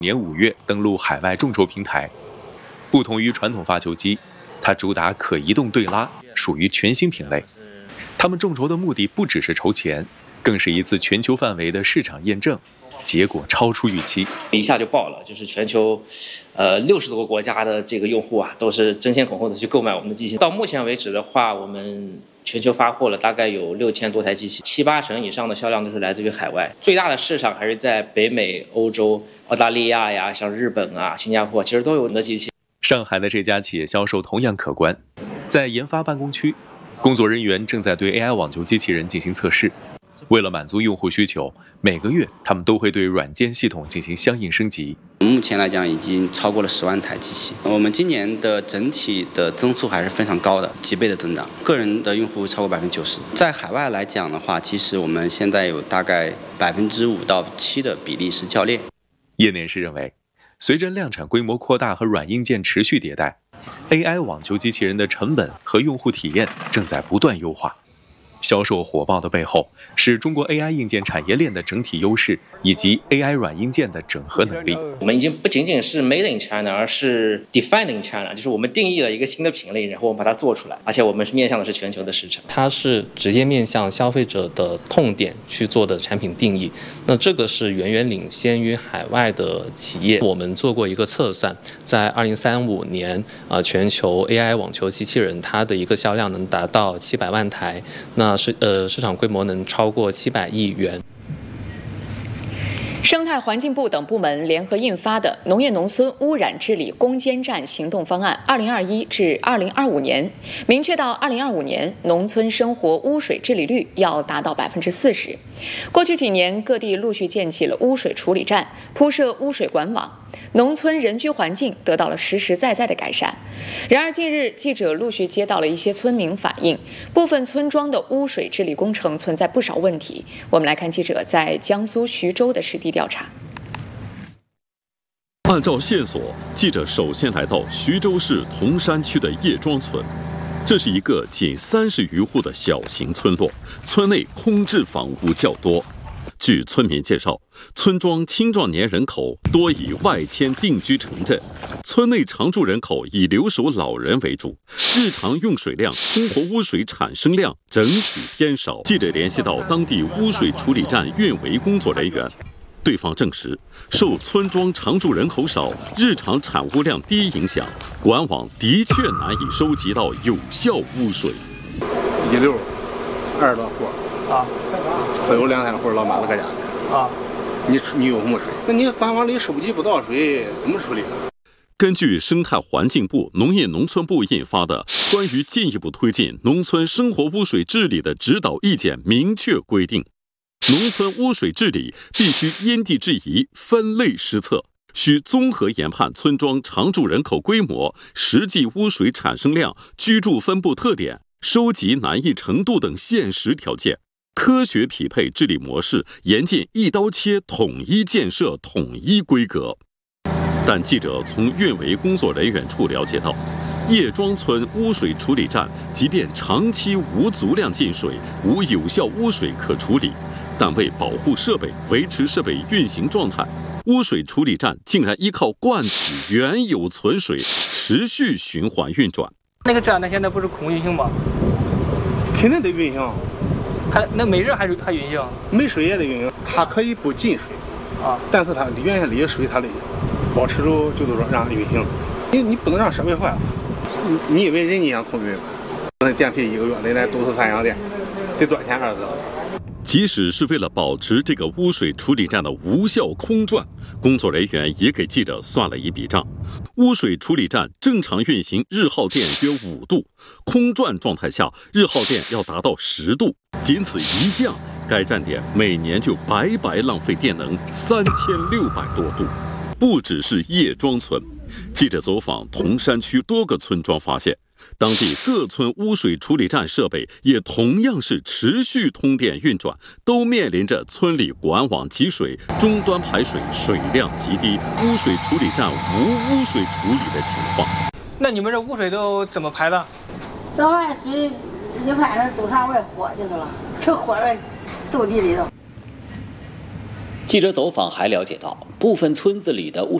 年5月登陆海外众筹平台。不同于传统发球机，它主打可移动对拉，属于全新品类。他们众筹的目的不只是筹钱，更是一次全球范围的市场验证，结果超出预期， 一下就爆了，就是全球，60多个国家的这个用户啊，都是争先恐后的去购买我们的机器。到目前为止的话，我们全球发货了大概有6000多台机器，7、8成以上的销量都是来自于海外。最大的市场还是在北美、欧洲、澳大利亚呀，像日本啊、新加坡，其实都有我们的机器。 上海的这家企业销售同样可观，在研发办公区，工作人员正在对 AI 网球机器人进行测试。为了满足用户需求，每个月他们都会对软件系统进行相应升级。 目前来讲，已经超过了10万台机器。我们今年的整体的增速还是非常高的，几倍的增长。个人的用户超过90%。在海外来讲的话，其实我们现在有大概5%到7%的比例是教练。 业内人士认为，随着量产规模扩大和软硬件持续迭代， AI 网球机器人的成本和用户体验正在不断优化。销售火爆的背后，是中国 AI 硬件产业链的整体优势，以及 AI 软硬件的整合能力。 我们已经不仅仅是 Made in China， 而是 Defined in China， 就是我们定义了一个新的品类，然后我们把它做出来，而且我们是面向的是全球的市场。 它是直接面向消费者的痛点去做的产品定义，那这个是远远领先于海外的企业。我们做过一个测算，在2035年，全球 AI 网球机器人它的一个销量能达到700万台，那市场规模能超过700亿元。 生态环境部等部门联合印发的《农业农村污染治理攻坚战行动方案 （2021 至2025年）》，明确到2025年农村生活污水治理率要达到40%。过去几年，各地陆续建起了污水处理站，铺设污水管网，农村人居环境得到了实实在在的改善。然而，近日记者陆续接到了一些村民反映，部分村庄的污水治理工程存在不少问题。我们来看记者在江苏徐州的实地调查。 按照线索，记者首先来到徐州市铜山区的叶庄村。这是一个仅30余户的小型村落，村内空置房屋较多。据村民介绍，村庄青壮年人口多以外迁定居城镇，村内常住人口以留守老人为主，日常用水量、生活污水产生量整体偏少。记者联系到当地污水处理站运维工作人员，对方证实，受村庄常住人口少、日常产污量低影响，管网的确难以收集到有效污水。 20多户啊，只有2、3户老马子搁家啊。你有什么水？那你管网里收集不到水，怎么处理？ 根据生态环境部、农业农村部印发的《关于进一步推进农村生活污水治理的指导意见》明确规定，农村污水治理必须因地制宜、分类施测，需综合研判村庄常住人口规模、实际污水产生量、居住分布特点、收集难易程度等现实条件，科学匹配治理模式，严禁一刀切、统一建设、统一规格。但记者从运维工作人员处了解到，叶庄村污水处理站即便长期无足量进水、无有效污水可处理，但为保护设备、维持设备运行状态，污水处理站竟然依靠灌取原有存水，持续循环运转。 那个站它现在不是空运行吗？ 肯定得运行。 那每日还运行？ 没水也得运行。它可以不进水啊，但是它原先里的水它得保持住，就是说让它运行。你不能让设备坏了。你以为人家空运吗？那电费1个月，人家都是3阳电，得多少钱儿子？ 即使是为了保持这个污水处理站的无效空转，工作人员也给记者算了一笔账。污水处理站正常运行日耗电约5度，空转状态下日耗电要达到10度，仅此一项，该站点每年就白白浪费电能3600多度。不只是叶庄村，记者走访铜山区多个村庄发现，当地各村污水处理站设备也同样是持续通电运转，都面临着村里管网积水、终端排水水量极低、污水处理站无污水处理的情况。 那你们这污水都怎么排的？ 这玩意水一排上都上外火就是了，这火在斗地里头。 记者走访还了解到，部分村子里的污